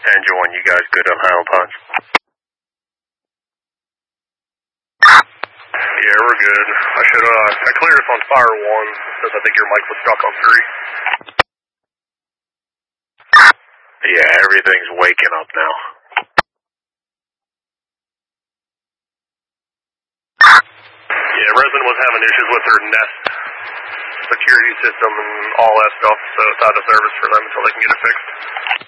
Angel 1, you guys good on Highland Pines? Yeah, we're good. I cleared us on Fire 1, because I think your mic was stuck on 3. Yeah, everything's waking up now. Yeah, Resident was having issues with her Nest security system and all that stuff, so it's out of service for them until they can get it fixed.